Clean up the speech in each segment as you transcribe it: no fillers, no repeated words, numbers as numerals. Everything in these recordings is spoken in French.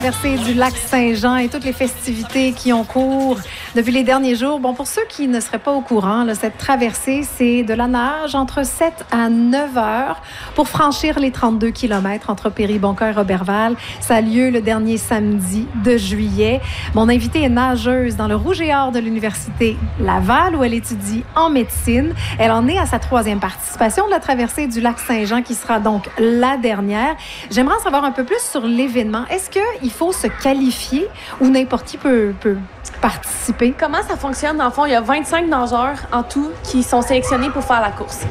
Traversée du lac Saint-Jean et toutes les festivités qui ont cours depuis les derniers jours. Bon, pour ceux qui ne seraient pas au courant, là, cette traversée, c'est de la nage entre 7 à 9 heures pour franchir les 32 km entre Péribonka et Roberval. Ça a lieu le dernier samedi de juillet. Mon invitée est nageuse dans le Rouge et Or de l'Université Laval où elle étudie en médecine. Elle en est à sa 3e participation de la traversée du lac Saint-Jean qui sera donc la dernière. J'aimerais en savoir un peu plus sur l'événement. Est-ce qu'il faut se qualifier ou n'importe qui peut participer? Comment ça fonctionne? Dans le fond, il y a 25 nageurs en tout qui sont sélectionnés pour faire la course.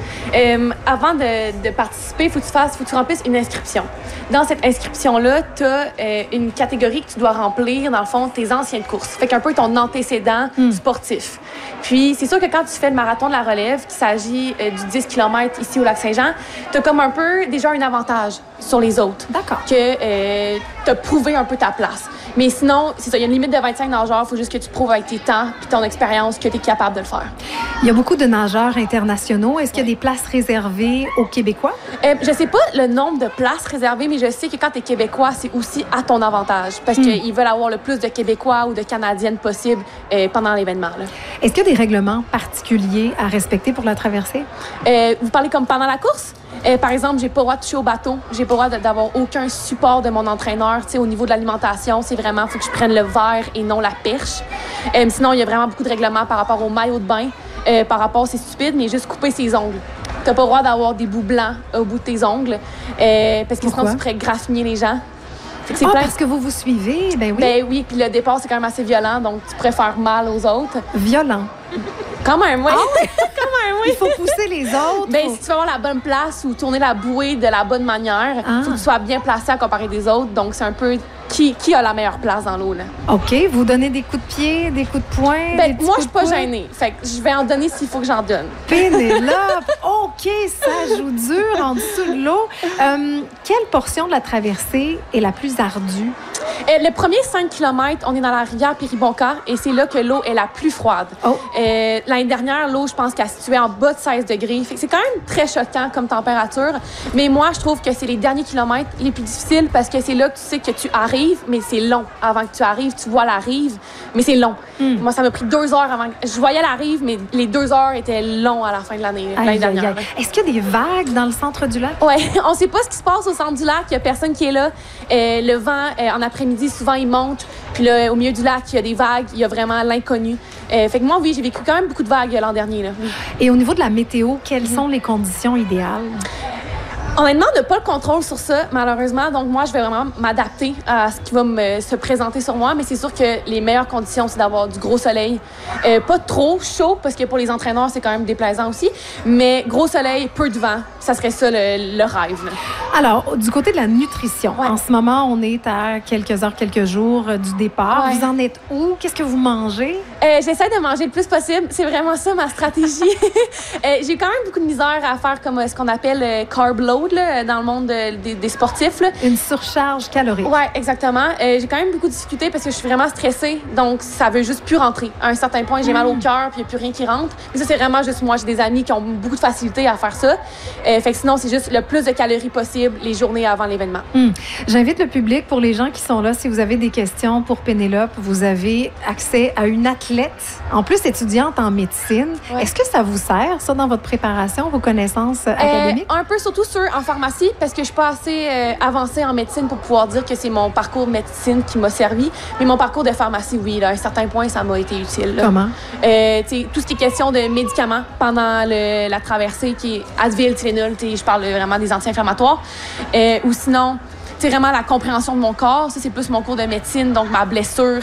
Avant de participer, il faut que tu remplisses une inscription. Dans cette inscription-là, tu as une catégorie que tu dois remplir, dans le fond, tes anciennes courses. Fait qu'un peu ton antécédent sportif. Puis, c'est sûr que quand tu fais le marathon de la relève, qu'il s'agit du 10 km ici au Lac-Saint-Jean, tu as comme un peu déjà un avantage sur les autres. D'accord. Que tu as prouvé un peu ta place. Mais sinon, c'est ça, il y a une limite de 25 nageurs. Il faut juste que tu prouves avec tes temps et ton expérience que tu es capable de le faire. Il y a beaucoup de nageurs internationaux. Est-ce qu'il y a des places réservées aux Québécois? Je sais pas le nombre de places réservées, mais je sais que quand tu es Québécois, c'est aussi à ton avantage parce qu'ils veulent avoir le plus de Québécois ou de Canadiennes possible pendant l'événement. Là. Est-ce qu'il y a des règlements particuliers à respecter pour la traversée? Vous parlez comme pendant la course? Par exemple, j'ai pas le droit de toucher au bateau. J'ai pas le droit d'avoir aucun support de mon entraîneur. Au niveau de l'alimentation, c'est vraiment, faut que je prenne le verre et non la perche. Sinon, il y a vraiment beaucoup de règlements par rapport au maillot de bain. Par rapport, c'est stupide, mais juste couper ses ongles. T'as pas le droit d'avoir des bouts blancs au bout de tes ongles. Parce que Pourquoi? sinon, tu pourrais graffiner les gens. Parce que vous suivez? Ben oui. Ben oui, puis le départ, c'est quand même assez violent, donc tu pourrais faire mal aux autres. Violent. Quand même, oui. Ah oui? Quand même, oui. Il faut pousser les autres. Ben, si tu veux avoir la bonne place ou tourner la bouée de la bonne manière, il faut que tu sois bien placé à comparer des autres. Donc, c'est un peu qui a la meilleure place dans l'eau, là. OK. Vous donnez des coups de pied, des coups de poing? Ben, moi, je suis pas gênée. Fait que je vais en donner s'il faut que j'en donne. Pénélope! OK, ça joue dur en dessous de l'eau. Quelle portion de la traversée est la plus ardue? Le premier 5 km, on est dans la rivière Péribonka et c'est là que l'eau est la plus froide. Oh. L'année dernière, l'eau, je pense qu'elle se situait en bas de 16 degrés. Fait que c'est quand même très choquant comme température. Mais moi, je trouve que c'est les derniers kilomètres les plus difficiles parce que c'est là que tu sais que tu arrives, mais c'est long. Avant que tu arrives, tu vois la rive, mais c'est long. Moi, ça m'a pris 2 heures avant. Je voyais la rive, mais les 2 heures étaient longs à la fin de l'année dernière. Est-ce qu'il y a des vagues dans le centre du lac? Oui, on ne sait pas ce qui se passe au centre du lac. Il n'y a personne qui est là. Le vent, en après-midi, souvent, il monte. Puis là, au milieu du lac, il y a des vagues. Il y a vraiment l'inconnu. Fait que moi, oui, j'ai vécu quand même beaucoup de vagues l'an dernier. Là. Oui. Et au niveau de la météo, quelles sont les conditions idéales? Honnêtement, on n'a pas le contrôle sur ça, malheureusement. Donc, moi, je vais vraiment m'adapter à ce qui va se présenter sur moi. Mais c'est sûr que les meilleures conditions, c'est d'avoir du gros soleil. Pas trop chaud, parce que pour les entraîneurs, c'est quand même déplaisant aussi. Mais gros soleil, peu de vent. Ça serait ça le rêve. Là. Alors, du côté de la nutrition, en ce moment, on est à quelques heures, quelques jours du départ. Vous en êtes où? Qu'est-ce que vous mangez? J'essaie de manger le plus possible. C'est vraiment ça, ma stratégie. J'ai quand même beaucoup de misère à faire comme ce qu'on appelle carb load là, dans le monde des sportifs. Là. Une surcharge calorique. Oui, exactement. J'ai quand même beaucoup de difficultés parce que je suis vraiment stressée. Donc, ça veut juste plus rentrer. À un certain point, j'ai mal au cœur puis il n'y a plus rien qui rentre. Mais ça, c'est vraiment juste moi. J'ai des amis qui ont beaucoup de facilité à faire ça. Fait que sinon, c'est juste le plus de calories possible les journées avant l'événement. J'invite le public, pour les gens qui sont là, si vous avez des questions pour Pénélope, vous avez accès à une athlète, en plus étudiante en médecine. Ouais. Est-ce que ça vous sert, ça, dans votre préparation, vos connaissances académiques? Un peu, surtout en pharmacie, parce que je suis pas assez avancée en médecine pour pouvoir dire que c'est mon parcours de médecine qui m'a servi. Mais mon parcours de pharmacie, oui, là, à un certain point, ça m'a été utile. Là. Comment? Tout ce qui est question de médicaments pendant la traversée, qui est Advil, Tylenol, je parle vraiment des anti-inflammatoires. Ou sinon, c'est vraiment la compréhension de mon corps. Ça, c'est plus mon cours de médecine, donc ma blessure,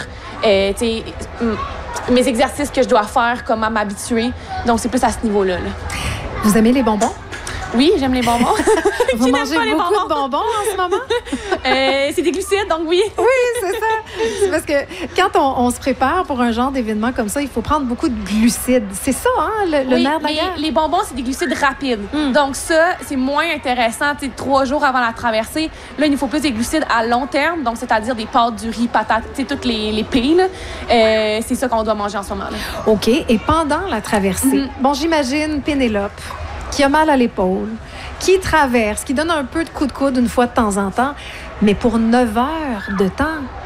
mes exercices que je dois faire, comment m'habituer. Donc, c'est plus à ce niveau-là. Là. Vous aimez les bonbons? Oui, j'aime les bonbons. Vous mangez beaucoup de bonbons en ce moment? C'est des glucides, donc oui. Oui, c'est ça. C'est parce que quand on se prépare pour un genre d'événement comme ça, il faut prendre beaucoup de glucides. C'est ça, hein, le nerf de la guerre? Les bonbons, c'est des glucides rapides. Donc ça, c'est moins intéressant. 3 jours avant la traversée, là, il nous faut plus des glucides à long terme, donc c'est-à-dire des pâtes, du riz, patates, toutes les piles. C'est ça qu'on doit manger en ce moment-là. OK. Et pendant la traversée, bon, j'imagine Pénélope qui a mal à l'épaule, qui traverse, qui donne un peu de coup de coude une fois de temps en temps, mais pour 9 heures de temps,